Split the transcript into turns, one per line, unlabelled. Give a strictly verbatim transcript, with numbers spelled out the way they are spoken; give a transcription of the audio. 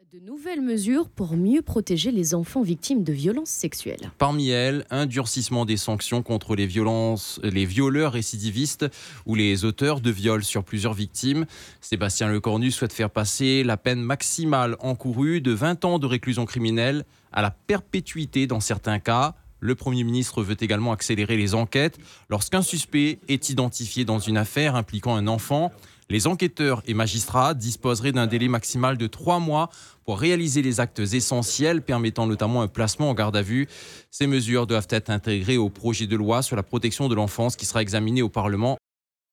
De nouvelles mesures pour mieux protéger les enfants victimes de violences sexuelles.
Parmi elles, un durcissement des sanctions contre les violences, les violeurs récidivistes ou les auteurs de viols sur plusieurs victimes. Sébastien Lecornu souhaite faire passer la peine maximale encourue de vingt ans de réclusion criminelle à la perpétuité dans certains cas. Le Premier ministre veut également accélérer les enquêtes lorsqu'un suspect est identifié dans une affaire impliquant un enfant. Les enquêteurs et magistrats disposeraient d'un délai maximal de trois mois pour réaliser les actes essentiels, permettant notamment un placement en garde à vue. Ces mesures doivent être intégrées au projet de loi sur la protection de l'enfance qui sera examiné au Parlement